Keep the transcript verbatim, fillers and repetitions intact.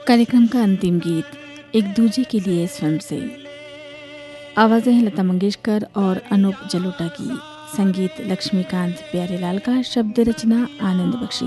कार्यक्रम का अंतिम गीत एक दूजे के लिए इस फिल्म से। आवाज़ें हैं लता मंगेशकर और अनूप जलोटा की, संगीत लक्ष्मीकांत प्यारेलाल का, शब्द रचना आनंद बख्शी